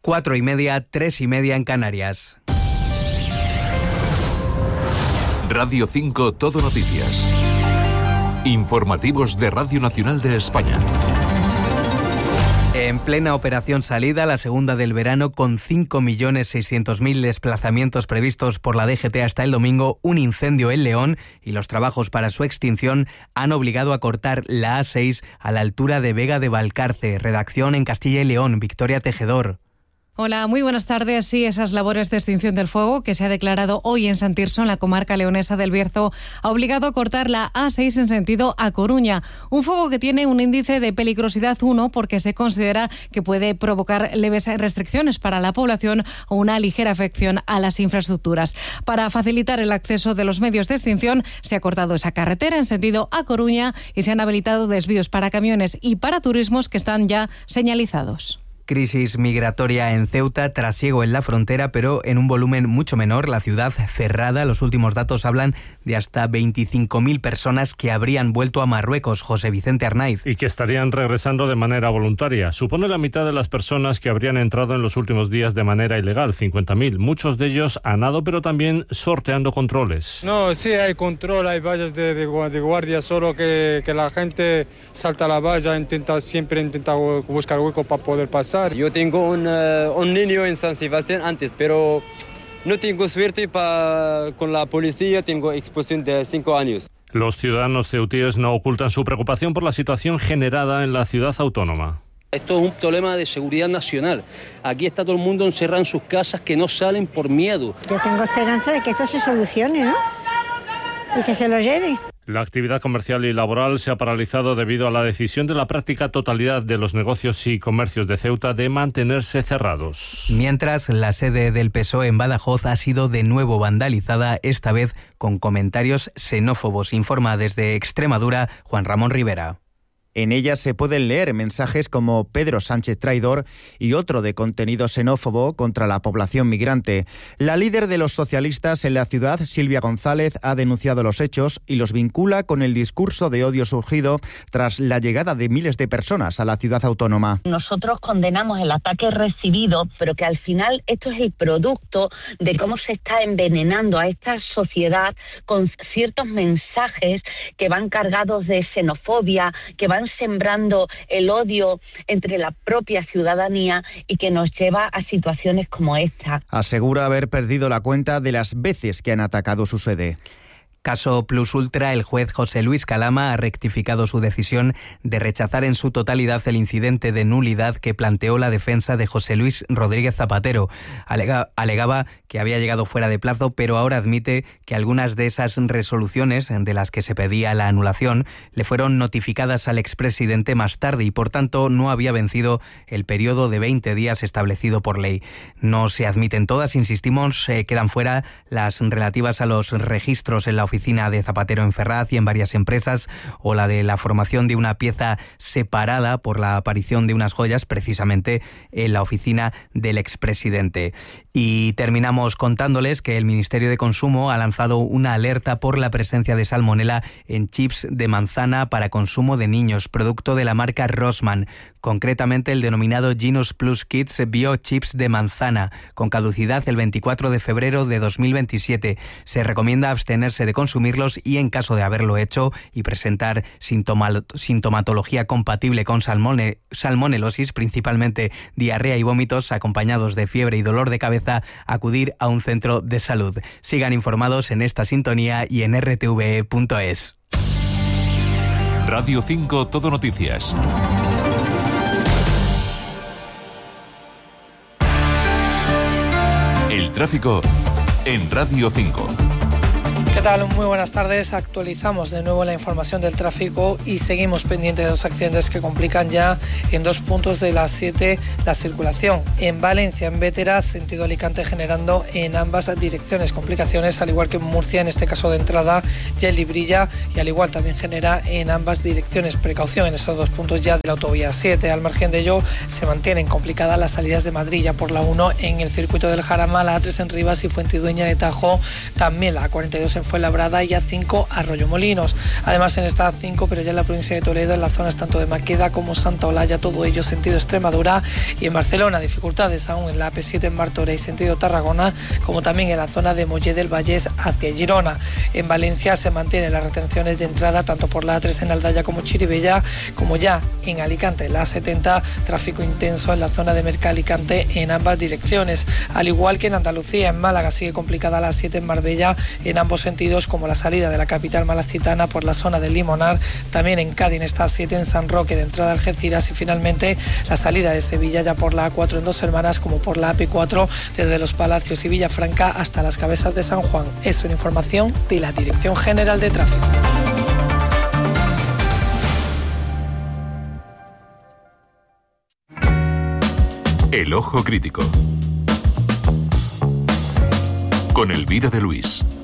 4:30, 3:30 en Canarias. Radio 5 Todo Noticias. Informativos de Radio Nacional de España. En plena operación salida, la segunda del verano, con 5.600.000 desplazamientos previstos por la DGT hasta el domingo, un incendio en León y los trabajos para su extinción han obligado a cortar la A6 a la altura de Vega de Valcarce. Redacción en Castilla y León, Victoria Tejedor. Hola, muy buenas tardes. Sí, esas labores de extinción del fuego que se ha declarado hoy en San Tirso, en la comarca leonesa del Bierzo, ha obligado a cortar la A6 en sentido a Coruña. Un fuego que tiene un índice de peligrosidad 1 porque se considera que puede provocar leves restricciones para la población o una ligera afección a las infraestructuras. Para facilitar el acceso de los medios de extinción, se ha cortado esa carretera en sentido a Coruña y se han habilitado desvíos para camiones y para turismos que están ya señalizados. Crisis migratoria en Ceuta, trasiego en la frontera, pero en un volumen mucho menor. La ciudad cerrada. Los últimos datos hablan de hasta 25.000 personas que habrían vuelto a Marruecos. José Vicente Arnaiz. Y que estarían regresando de manera voluntaria. Supone la mitad de las personas que habrían entrado en los últimos días de manera ilegal, 50.000. Muchos de ellos a nado, pero también sorteando controles. No, sí hay control, hay vallas de guardia, solo que la gente salta la valla, siempre intenta buscar hueco para poder pasar. Yo tengo un niño en San Sebastián antes, pero no tengo suerte con la policía, tengo exposición de 5 años. Los ciudadanos ceutíes no ocultan su preocupación por la situación generada en la ciudad autónoma. Esto es un problema de seguridad nacional. Aquí está todo el mundo encerrado en sus casas que no salen por miedo. Yo tengo esperanza de que esto se solucione, ¿no? Y que se lo lleve. La actividad comercial y laboral se ha paralizado debido a la decisión de la práctica totalidad de los negocios y comercios de Ceuta de mantenerse cerrados. Mientras, la sede del PSOE en Badajoz ha sido de nuevo vandalizada, esta vez con comentarios xenófobos. Informa desde Extremadura Juan Ramón Rivera. En ellas se pueden leer mensajes como Pedro Sánchez traidor y otro de contenido xenófobo contra la población migrante. La líder de los socialistas en la ciudad, Silvia González, ha denunciado los hechos y los vincula con el discurso de odio surgido tras la llegada de miles de personas a la ciudad autónoma. Nosotros condenamos el ataque recibido, pero que al final esto es el producto de cómo se está envenenando a esta sociedad con ciertos mensajes que van cargados de xenofobia, que van sembrando el odio entre la propia ciudadanía y que nos lleva a situaciones como esta. Asegura haber perdido la cuenta de las veces que han atacado su sede. Caso Plus Ultra, el juez José Luis Calama ha rectificado su decisión de rechazar en su totalidad el incidente de nulidad que planteó la defensa de José Luis Rodríguez Zapatero. Alegaba que había llegado fuera de plazo, pero ahora admite que algunas de esas resoluciones de las que se pedía la anulación le fueron notificadas al expresidente más tarde y por tanto no había vencido el periodo de 20 días establecido por ley. No se admiten todas, insistimos, quedan fuera las relativas a los registros en la oficina de Zapatero en Ferraz y en varias empresas, o la de la formación de una pieza separada por la aparición de unas joyas precisamente en la oficina del expresidente. Y terminamos contándoles que el Ministerio de Consumo ha lanzado una alerta por la presencia de salmonela en chips de manzana para consumo de niños, producto de la marca Rossmann, concretamente el denominado Genus Plus Kids Bio Chips de manzana, con caducidad el 24 de febrero de 2027. Se recomienda abstenerse de consumirlos y, en caso de haberlo hecho y presentar sintomatología compatible con salmonelosis, principalmente diarrea y vómitos acompañados de fiebre y dolor de cabeza, acudir a un centro de salud. Sigan informados en esta sintonía y en rtve.es. Radio 5 Todo Noticias. El tráfico en Radio 5. ¿Qué tal? Muy buenas tardes. Actualizamos de nuevo la información del tráfico y seguimos pendientes de los accidentes que complican ya en 2 puntos de las 7 la circulación. En Valencia, en Bétera, sentido Alicante, generando en ambas direcciones complicaciones, al igual que en Murcia, en este caso de entrada, ya en Librilla, y al igual también genera en ambas direcciones. Precaución en esos 2 puntos ya de la autovía 7. Al margen de ello, se mantienen complicadas las salidas de Madrid ya por la 1 en el circuito del Jarama, la A3 en Rivas y Fuentidueña de Tajo, también la A42 en en Fuenlabrada y A5 Arroyomolinos. Además en esta A5, pero ya en la provincia de Toledo, en las zonas tanto de Maqueda como Santa Olalla, todo ello sentido Extremadura, y en Barcelona dificultades aún en la AP7 en Martorell sentido Tarragona, como también en la zona de Mollé del Vallès hacia Girona. En Valencia se mantienen las retenciones de entrada tanto por la A3 en Aldaya como Chirivella, como ya en Alicante, la A70, tráfico intenso en la zona de Merca-Alicante en ambas direcciones. Al igual que en Andalucía, en Málaga sigue complicada la A7 en Marbella en ambos sentidos, como la salida de la capital malacitana por la zona del Limonar. También en Cádiz está A7 en San Roque de entrada a Algeciras, y finalmente la salida de Sevilla ya por la A4 en Dos Hermanas, como por la AP4 desde Los Palacios y Villafranca hasta las Cabezas de San Juan. Es una información de la Dirección General de Tráfico. El Ojo Crítico con Elvira de Luis.